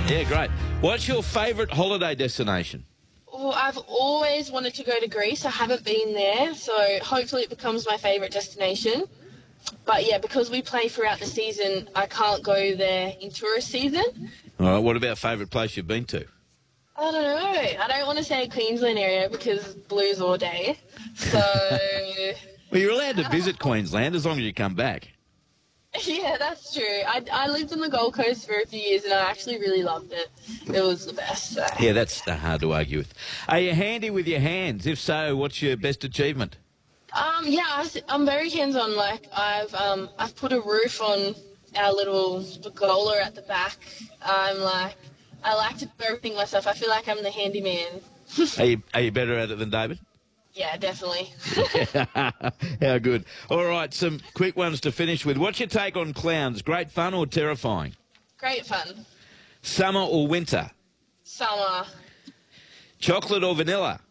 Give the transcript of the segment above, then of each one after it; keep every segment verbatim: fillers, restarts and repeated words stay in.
Yeah, great. What's your favourite holiday destination? Well, I've always wanted to go to Greece. I haven't been there, so hopefully it becomes my favourite destination. But yeah, because we play throughout the season, I can't go there in tourist season. All right, what about favourite place you've been to? I don't know. I don't want to say Queensland area because blues all day. So... Well, you're allowed to visit Queensland as long as you come back. Yeah, that's true. I, I lived on the Gold Coast for a few years and I actually really loved it. It was the best. So. Yeah, that's uh, hard to argue with. Are you handy with your hands? If so, what's your best achievement? Um, yeah, I was, I'm very hands-on. Like, I've um, I've put a roof on our little pergola at the back. I'm like, I like to do everything myself. I feel like I'm the handyman. Are you, are you better at it than David? Yeah, definitely. How good. All right, some quick ones to finish with. What's your take on clowns? Great fun or terrifying? Great fun. Summer or winter? Summer. Chocolate or vanilla?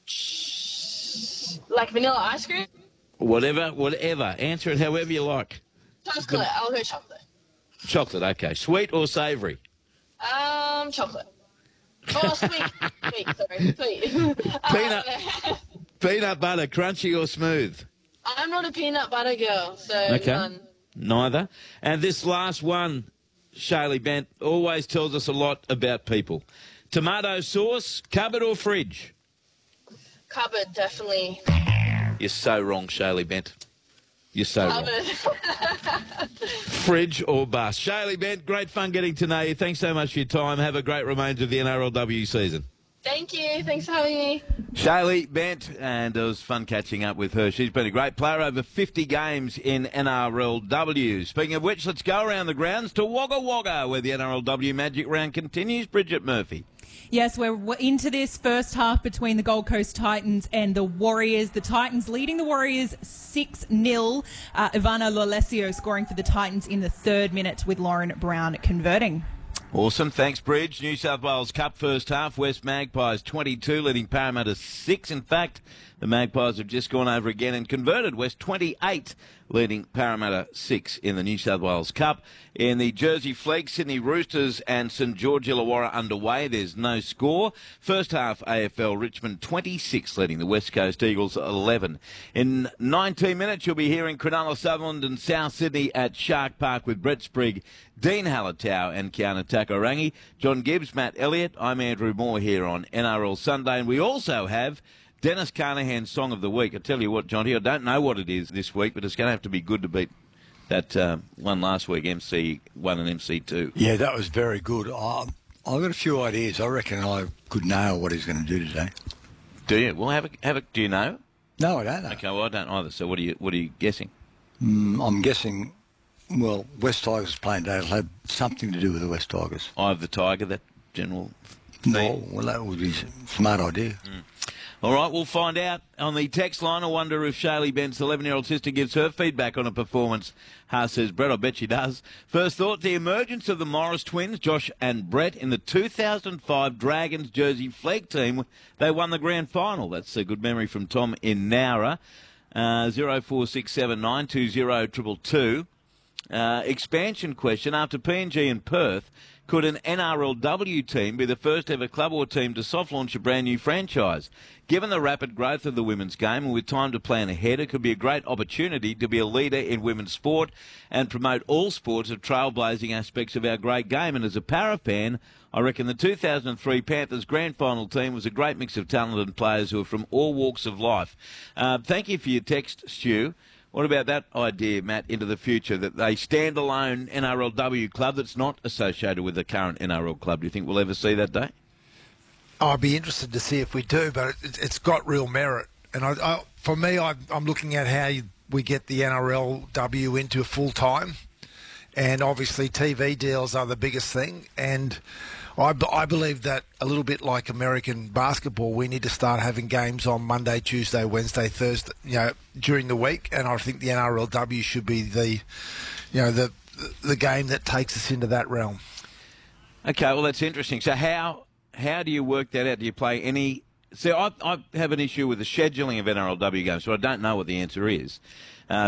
Like vanilla ice cream? Whatever, whatever. Answer it however you like. Chocolate. I'll go chocolate. Chocolate, okay. Sweet or savoury? Um, chocolate. Oh, sweet. Sweet, sorry. Sweet. Peanut, um, peanut butter, crunchy or smooth? I'm not a peanut butter girl, so Okay. none. Neither. And this last one, Shaylee Bent, always tells us a lot about people. Tomato sauce, cupboard or fridge? Cupboard, definitely. You're so wrong, Shaylee Bent. You're so Cupboard. wrong. Fridge or bus? Shaylee Bent, great fun getting to know you. Thanks so much for your time. Have a great remainder of the N R L W season. Thank you. Thanks for having me. Shaylee Bent, and it was fun catching up with her. She's been a great player, over fifty games in N R L W. Speaking of which, let's go around the grounds to Wagga Wagga, where the N R L W Magic Round continues. Bridget Murphy. Yes, we're into this first half between the Gold Coast Titans and the Warriors. The Titans leading the Warriors six nil. Uh, Ivana Lolesio scoring for the Titans in the third minute with Lauren Brown converting. Awesome. Thanks, Bridge. New South Wales Cup first half. West Magpies twenty-two, leading Parramatta six. In fact, the Magpies have just gone over again and converted. West twenty-eight, leading Parramatta six in the New South Wales Cup. In the Jersey Flegg, Sydney Roosters and St George Illawarra underway. There's no score. First half A F L, Richmond twenty-six, leading the West Coast Eagles eleven. In nineteen minutes, you'll be hearing Cronulla Sutherland and South Sydney at Shark Park with Brett Sprigg, Dean Hallertau and Kiana Takarangi. John Gibbs, Matt Elliott. I'm Andrew Moore here on N R L Sunday. And we also have Dennis Carnahan's Song of the Week. I tell you what, Johnny, I don't know what it is this week, but it's going to have to be good to beat that uh, one last week, M C one and M C two. Yeah, that was very good. Uh, I've got a few ideas. I reckon I could nail what he's going to do today. Do you? Well, have a, have a, do you know? No, I don't know. Okay, well, I don't either. So what are you, what are you guessing? Mm, I'm guessing, well, West Tigers playing today will have something to do with the West Tigers. Eye of the Tiger, that general No, theme? well, that would be a smart idea. Mm. All right, we'll find out on the text line. I wonder if Shaylee Bent's eleven-year-old sister gives her feedback on a performance. Haas says, Brett, I bet she does. First thought, the emergence of the Morris twins, Josh and Brett, in the two thousand five Dragons Jersey Flegg team. They won the grand final. That's a good memory from Tom in Nowra. Uh, zero four six seven nine two zero two two. Uh, expansion question. After P N G in Perth, could an N R L W team be the first ever club or team to soft launch a brand new franchise? Given the rapid growth of the women's game and with time to plan ahead, it could be a great opportunity to be a leader in women's sport and promote all sports of trailblazing aspects of our great game. And as a para fan, I reckon the two thousand three Panthers grand final team was a great mix of talented players who are from all walks of life. Uh, thank you for your text, Stu. What about that idea, Matt, into the future, that they stand-alone N R L W club that's not associated with the current N R L club? Do you think we'll ever see that day? I'd be interested to see if we do, but it, it's got real merit. And I, I, for me, I, I'm looking at how you, we get the N R L W into full-time. And obviously T V deals are the biggest thing. And I, I believe that a little bit like American basketball, we need to start having games on Monday, Tuesday, Wednesday, Thursday, you know, during the week. And I think the N R L W should be the, you know, the the game that takes us into that realm. Okay, well, that's interesting. So how how do you work that out? Do you play any... See, I, I have an issue with the scheduling of N R L W games, so I don't know what the answer is. Uh,